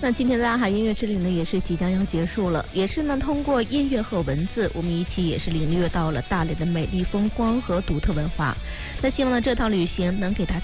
那今天的大海音乐之旅呢，也是即将要结束了，也是呢通过音乐和文字，我们一起也是领略到了大连的美丽风光和独特文化。那希望呢这趟旅行能给大家